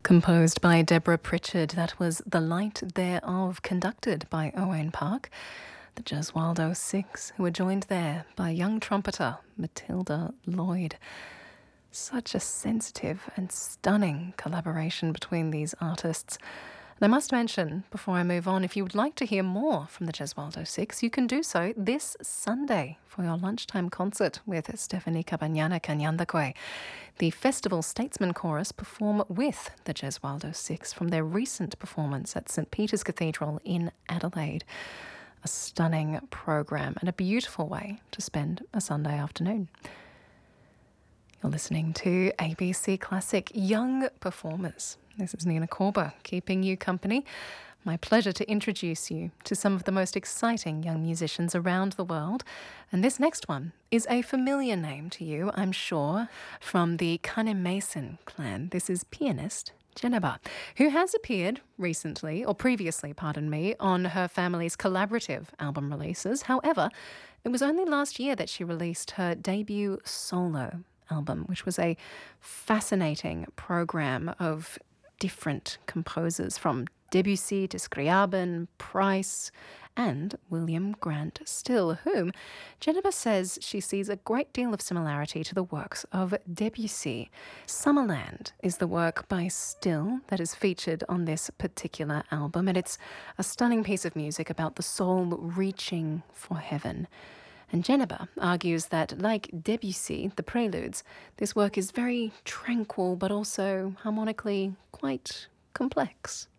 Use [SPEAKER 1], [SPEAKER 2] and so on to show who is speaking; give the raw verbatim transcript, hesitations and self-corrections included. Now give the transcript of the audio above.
[SPEAKER 1] Composed by Deborah Pritchard, that was The Light Thereof, conducted by Owain Park. The Gesualdo Six, who were joined there by young trumpeter Matilda Lloyd. Such a sensitive and stunning collaboration between these artists. And I must mention, before I move on, if you would like to hear more from the Gesualdo Six, you can do so this Sunday for your lunchtime concert with Stephanie Cabagnana Canyandaque. The Festival Statesman Chorus perform with the Gesualdo Six from their recent performance at St Peter's Cathedral in Adelaide. A stunning program and a beautiful way to spend a Sunday afternoon. You're listening to A B C Classic Young Performers. This is Nina Korber keeping you company. My pleasure to introduce you to some of the most exciting young musicians around the world. And this next one is a familiar name to you, I'm sure, from the Kane Mason clan. This is pianist Geneba, who has appeared recently, or previously, pardon me, on her family's collaborative album releases. However, it was only last year that she released her debut solo album, which was a fascinating program of different composers, from Debussy to Scriabin, Price, and William Grant Still, whom Geneba says she sees a great deal of similarity to the works of Debussy. Summerland is the work by Still that is featured on this particular album, and it's a stunning piece of music about the soul reaching for heaven. And Geneba argues that, like Debussy, the Preludes, this work is very tranquil but also harmonically quite complex.